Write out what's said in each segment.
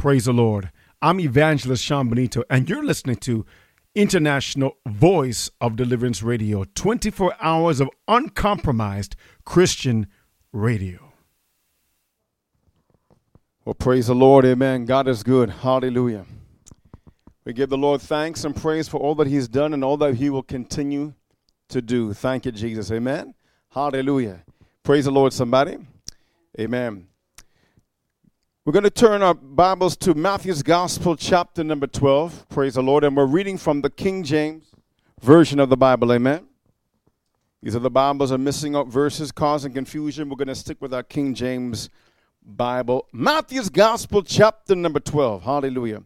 Praise the Lord. I'm Evangelist Sean Benito, and you're listening to International Voice of Deliverance Radio, 24 hours of uncompromised Christian radio. Well, praise the Lord. Amen. God is good. Hallelujah. We give the Lord thanks and praise for all that he's done and all that he will continue to do. Thank you, Jesus. Amen. Hallelujah. Praise the Lord, somebody. Amen. We're going to turn our Bibles to Matthew's Gospel, chapter number 12. Praise the Lord. And we're reading from the King James Version of the Bible. Amen. These are the Bibles are missing up verses, causing confusion. We're going to stick with our King James Bible. Matthew's Gospel, chapter number 12. Hallelujah.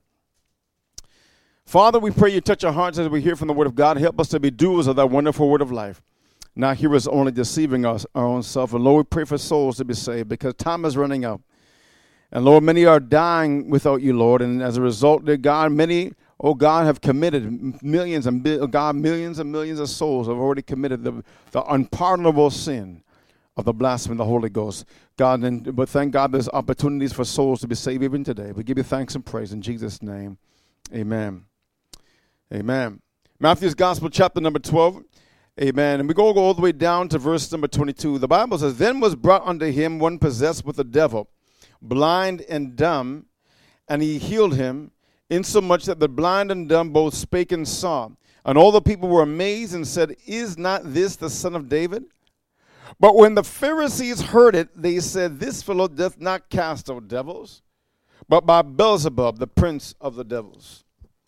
Father, we pray you touch our hearts as we hear from the Word of God. Help us to be doers of that wonderful Word of life. Not hearers only deceiving us, our own self. And Lord, we pray for souls to be saved because time is running out. And Lord, many are dying without you, Lord. And as a result, dear God, many, oh God, have committed millions and millions of souls have already committed the unpardonable sin of the blasphemy of the Holy Ghost. God, but thank God there's opportunities for souls to be saved even today. We give you thanks and praise in Jesus' name. Amen. Amen. Matthew's Gospel, chapter number 12. Amen. And we go all the way down to verse number 22. The Bible says, Then was brought unto him one possessed with the devil, blind and dumb, and he healed him, insomuch that the blind and dumb both spake and saw. And all the people were amazed and said, Is not this the son of David? But when the Pharisees heard it, they said, This fellow doth not cast out devils, but by Beelzebub, the prince of the devils.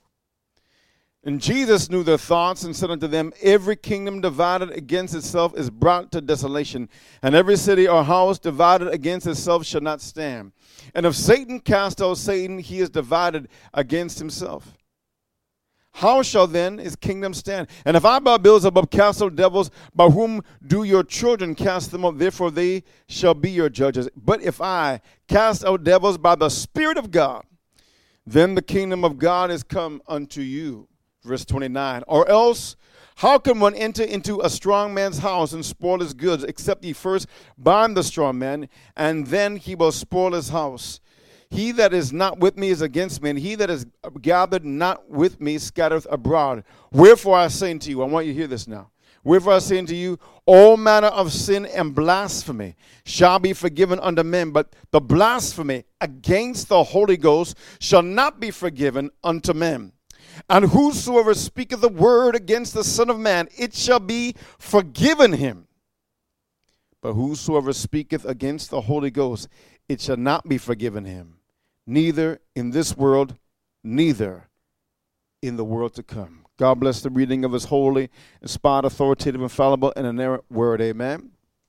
And Jesus knew their thoughts and said unto them, Every kingdom divided against itself is brought to desolation, and every city or house divided against itself shall not stand. And if Satan cast out Satan, he is divided against himself. How shall then his kingdom stand? And if I by Beelzebub cast out devils, by whom do your children cast them out? Therefore they shall be your judges. But if I cast out devils by the Spirit of God, then the kingdom of God is come unto you. Verse 29, or else, how can one enter into a strong man's house and spoil his goods, except ye first bind the strong man, and then he will spoil his house? He that is not with me is against me, and he that is gathered not with me scattereth abroad. Wherefore I say unto you, I want you to hear this now. Wherefore I say unto you, all manner of sin and blasphemy shall be forgiven unto men, but the blasphemy against the Holy Ghost shall not be forgiven unto men. And whosoever speaketh the word against the Son of Man, it shall be forgiven him. But whosoever speaketh against the Holy Ghost, it shall not be forgiven him, neither in this world, neither in the world to come. God bless the reading of his holy, inspired, authoritative, infallible, and inerrant word. Amen.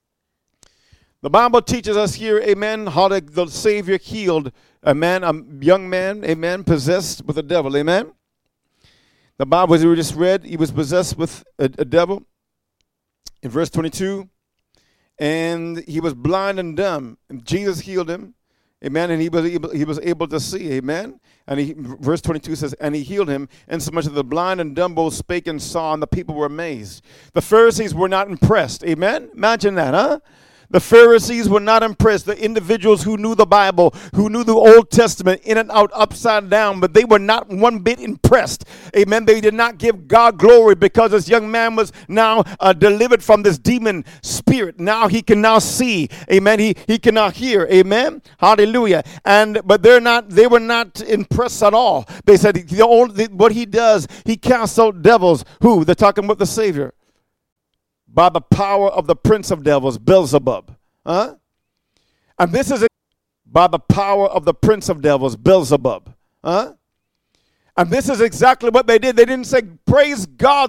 The Bible teaches us here, amen, how the Savior healed a young man, amen, possessed with a devil. Amen. The Bible, as we just read, he was possessed with a devil in verse 22, and he was blind and dumb. And Jesus healed him, amen, and he was able to see, amen. And verse 22 says, and he healed him, insomuch that the blind and dumb both spake and saw, and the people were amazed. The Pharisees were not impressed, amen. Imagine that, huh? The Pharisees were not impressed. The individuals who knew the Bible, who knew the Old Testament in and out, upside down, but they were not one bit impressed. Amen. They did not give God glory because this young man was now delivered from this demon spirit. Now he can now see. Amen. He can now hear. Amen. Hallelujah. But they were not impressed at all. They said what he does, he casts out devils. Who? They're talking about the Savior. By the power of the prince of devils, Beelzebub. Huh? And this is by the power of the prince of devils, Beelzebub. Huh? And this is exactly what they did. They didn't say, praise God.